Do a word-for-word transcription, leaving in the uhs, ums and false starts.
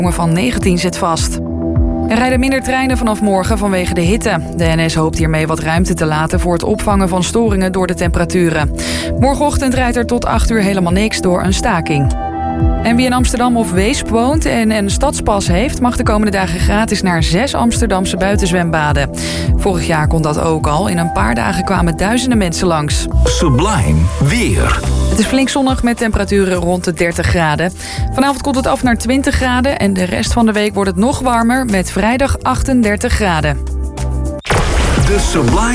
jongen van negentien zit vast. Er rijden minder treinen vanaf morgen vanwege de hitte. De N S hoopt hiermee wat ruimte te laten voor het opvangen van storingen door de temperaturen. Morgenochtend rijdt er tot acht uur helemaal niks door een staking. En wie in Amsterdam of Weesp woont en een stadspas heeft, mag de komende dagen gratis naar zes Amsterdamse buitenzwembaden. Vorig jaar kon dat ook al. In een paar dagen kwamen duizenden mensen langs. Sublime weer. Het is flink zonnig met temperaturen rond de dertig graden. Vanavond komt het af naar twintig graden en de rest van de week wordt het nog warmer met vrijdag achtendertig graden. De Sublime